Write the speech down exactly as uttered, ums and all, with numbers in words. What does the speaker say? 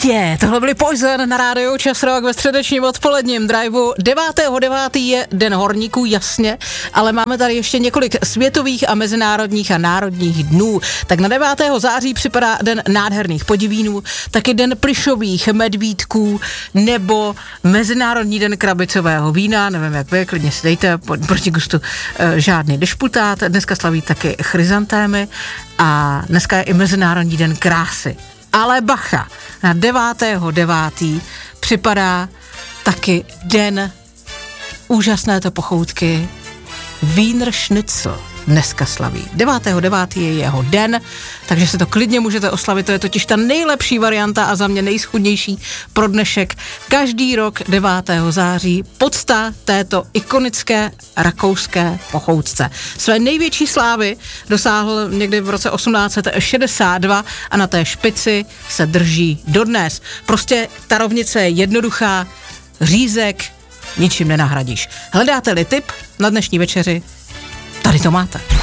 Yeah, tohle byly Poison na rádiu Čas Rock ve středečním odpoledním driveu. devátého devátého je Den horníků, jasně, ale máme tady ještě několik světových a mezinárodních a národních dnů. Tak na devátého září připadá Den nádherných podivínů, taky Den plyšových medvídků nebo Mezinárodní den krabicového vína, nevím jak vy, klidně si dejte, proti gustu e, žádný dešputát. Dneska slaví taky chryzantémy a dneska je i Mezinárodní den krásy. Ale bacha, na devátého devátého připadá taky den úžasné to pochoutky Wiener Schnitzel. Dneska slaví. devátého devátého je jeho den, takže si to klidně můžete oslavit, to je totiž ta nejlepší varianta a za mě nejschudnější pro dnešek. Každý rok devátého září podsta této ikonické rakouské pochoutce. Své největší slávy dosáhl někdy v roce osmnáct set šedesát dva a na té špici se drží dodnes. Prostě ta rovnice je jednoduchá, řízek ničím nenahradíš. Hledáte-li tip na dnešní večeři? Tady to máte.